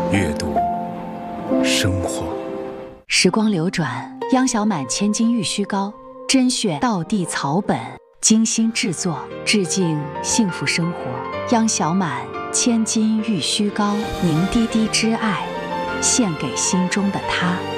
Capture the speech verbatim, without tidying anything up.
阅读生活。 时光流转，央小满千金玉虚膏，甄选道地草本，精心制作，致敬幸福生活。央小满千金玉虚膏，凝滴滴之爱，献给心中的他。